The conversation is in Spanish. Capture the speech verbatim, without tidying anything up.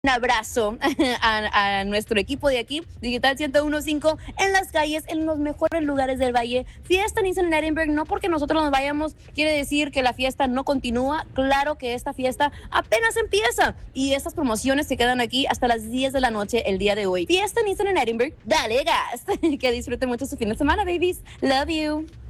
Un abrazo a, a nuestro equipo de aquí, Digital ciento uno punto cinco, en las calles, en los mejores lugares del valle. Fiesta Nissan en Edinburgh, no porque nosotros nos vayamos, quiere decir que la fiesta no continúa. Claro que esta fiesta apenas empieza y estas promociones se quedan aquí hasta las diez de la noche el día de hoy. Fiesta Nissan en Edinburgh, dale gas. Que disfruten mucho su fin de semana, babies. Love you.